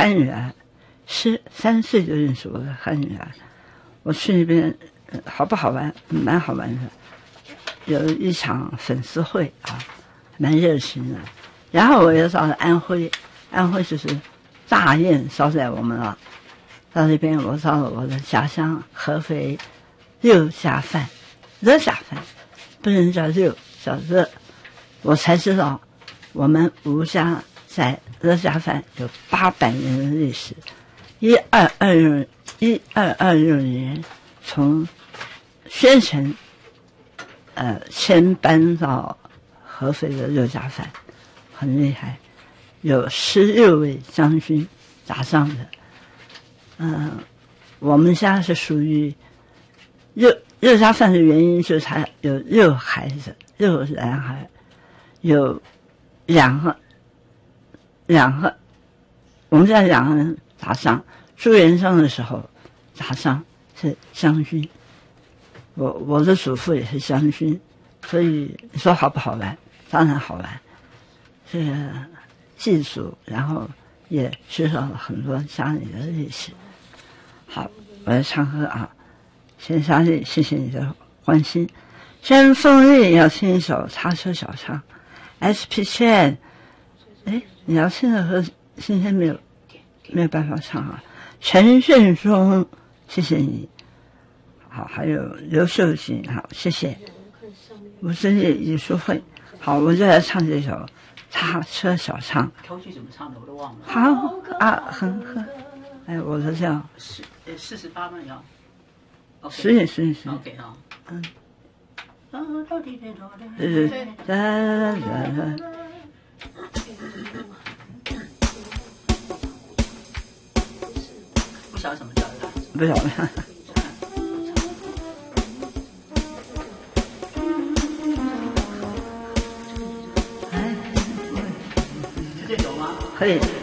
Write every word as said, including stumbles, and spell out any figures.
汉语啊，十三岁就认识我的汉语啊。我去那边，好不好玩？蛮好玩的。有一场粉丝会啊，蛮热情的。然后我又到了安徽，安徽就是大宴烧在我们了。到这边我到了我的家乡合肥，肉夹饭，热夹饭，不能叫肉，叫热。我才知道，我们吴家在热夹饭有八百年的历史。一二二六一二二六年从宣城呃迁搬到合肥的肉夹饭，很厉害，有十六位将军打仗的。嗯、呃，我们家是属于肉肉夹饭的原因，就是它有六孩子，六男孩，有两个两个，我们家两个人打仗。朱元璋的时候打仗是将军，我我的祖父也是将军，所以你说好不好玩？当然好玩，这个记住，然后也学到了很多家里的历史。好，我来唱歌啊，先小丽，谢谢你的关心。先锋丽要听一首插车小唱 ，S P 线，哎，你要听的和今天没有没有办法唱啊。陈振松，谢谢你。好，还有刘秀琴，好，谢谢。吴尊丽艺术会，好，我就来唱这首插车小唱。 调曲怎么唱的我都忘了。 好啊，很很，哎，我都叫四呃四十八万要。 十也十也十。 OK 啊。嗯。 呃，哒哒哒哒。 不晓得什么叫的， 不晓得。 这首吗？ 可以。